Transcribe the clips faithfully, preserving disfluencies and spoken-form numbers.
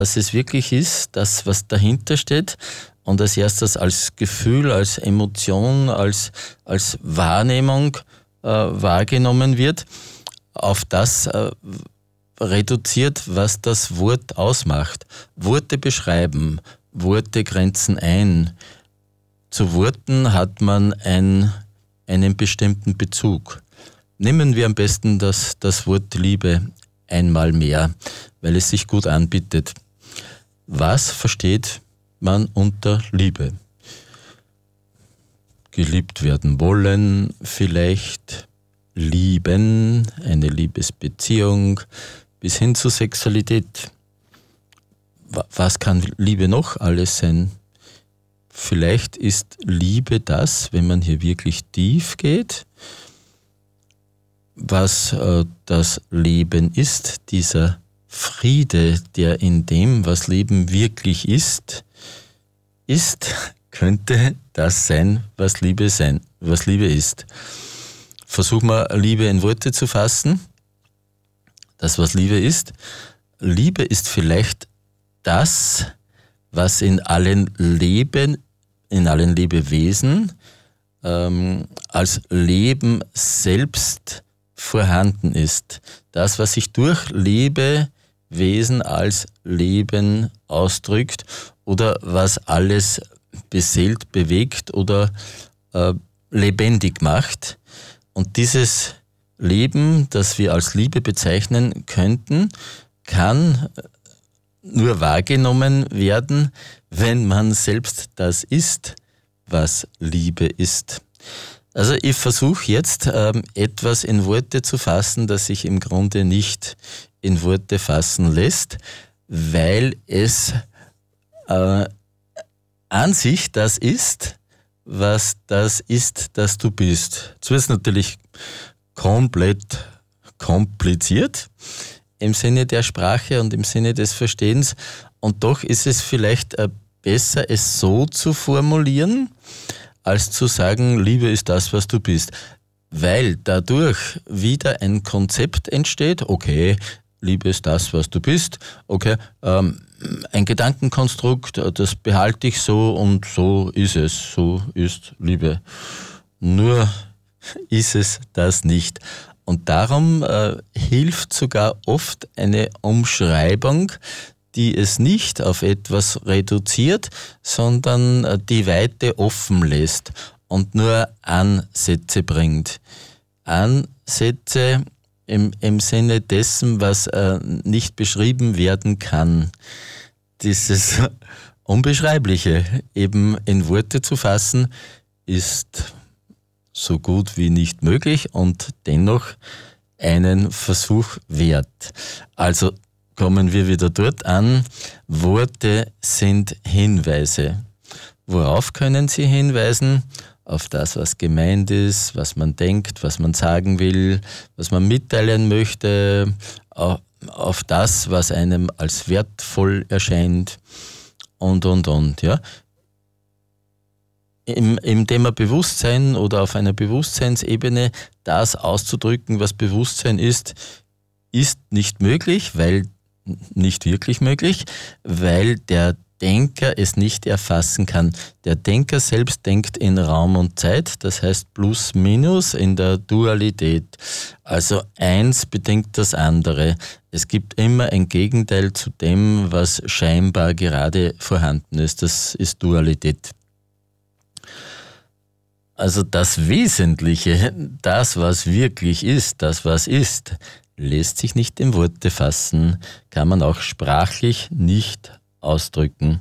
was es wirklich ist, das, was dahinter steht und als erstes als Gefühl, als Emotion, als, als Wahrnehmung äh, wahrgenommen wird, auf das äh, reduziert, was das Wort ausmacht. Worte beschreiben, Worte grenzen ein. Zu Worten hat man ein, einen bestimmten Bezug. Nehmen wir am besten das, das Wort Liebe einmal mehr, weil es sich gut anbietet. Was versteht man unter Liebe? Geliebt werden wollen, vielleicht lieben, eine Liebesbeziehung, bis hin zur Sexualität. Was kann Liebe noch alles sein? Vielleicht ist Liebe das, wenn man hier wirklich tief geht, was äh, das Leben ist, dieser Friede, der in dem, was Leben wirklich ist, ist, könnte das sein, was Liebe sein, was Liebe ist. Versuchen wir Liebe in Worte zu fassen. Das, was Liebe ist. Liebe ist vielleicht das, was in allen Leben, in allen Lebewesen ähm, als Leben selbst vorhanden ist. Das, was sich durch Lebewesen als Leben ausdrückt oder was alles beseelt, bewegt oder äh, lebendig macht. Und dieses Leben, das wir als Liebe bezeichnen könnten, kann nur wahrgenommen werden, wenn man selbst das ist, was Liebe ist. Also ich versuche jetzt ähm, etwas in Worte zu fassen, das sich im Grunde nicht in Worte fassen lässt, weil es äh, an sich das ist, was das ist, das du bist. Jetzt wird es natürlich komplett kompliziert im Sinne der Sprache und im Sinne des Verstehens. Und doch ist es vielleicht besser, es so zu formulieren, als zu sagen, Liebe ist das, was du bist. Weil dadurch wieder ein Konzept entsteht, okay, Liebe ist das, was du bist, okay, ähm, ein Gedankenkonstrukt, das behalte ich so und so ist es, so ist Liebe. Nur ist es das nicht. Und darum äh, hilft sogar oft eine Umschreibung, die es nicht auf etwas reduziert, sondern äh, die Weite offen lässt und nur Ansätze bringt. Ansätze im, im Sinne dessen, was äh, nicht beschrieben werden kann. Dieses Unbeschreibliche eben in Worte zu fassen, ist so gut wie nicht möglich und dennoch einen Versuch wert. Also kommen wir wieder dort an, Worte sind Hinweise. Worauf können sie hinweisen? Auf das, was gemeint ist, was man denkt, was man sagen will, was man mitteilen möchte, auf das, was einem als wertvoll erscheint und, und, und. Ja. Im, im Thema Bewusstsein oder auf einer Bewusstseinsebene das auszudrücken, was Bewusstsein ist, ist nicht möglich, weil nicht wirklich möglich, weil der Denker es nicht erfassen kann. Der Denker selbst denkt in Raum und Zeit, das heißt plus minus in der Dualität. Also eins bedingt das andere. Es gibt immer ein Gegenteil zu dem, was scheinbar gerade vorhanden ist. Das ist Dualität. Also das Wesentliche, das, was wirklich ist, das, was ist, lässt sich nicht in Worte fassen, kann man auch sprachlich nicht ausdrücken.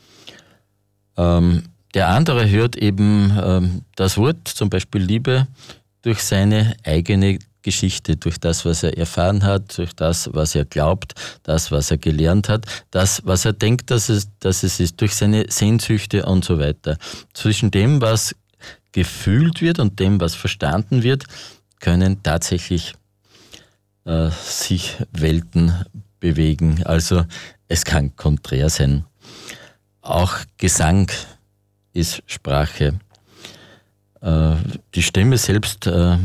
Ähm, der andere hört eben ähm, das Wort, zum Beispiel Liebe, durch seine eigene Geschichte, durch das, was er erfahren hat, durch das, was er glaubt, das, was er gelernt hat, das, was er denkt, dass es, dass es ist, durch seine Sehnsüchte und so weiter. Zwischen dem, was gefühlt wird und dem, was verstanden wird, können tatsächlich äh, sich Welten bewegen. Also es kann konträr sein. Auch Gesang ist Sprache. Äh, die Stimme selbst äh,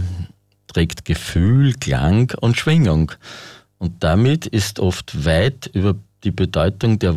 trägt Gefühl, Klang und Schwingung. Und damit ist oft weit über die Bedeutung der